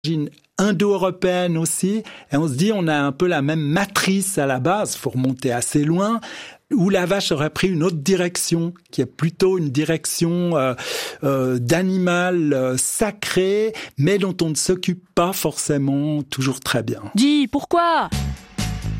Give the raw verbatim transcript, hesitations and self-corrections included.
indo-européenne aussi, et on se dit on a un peu la même matrice à la base, faut remonter assez loin, où la vache aurait pris une autre direction, qui est plutôt une direction euh, euh, d'animal euh, sacré, mais dont on ne s'occupe pas forcément toujours très bien. Dis, pourquoi ?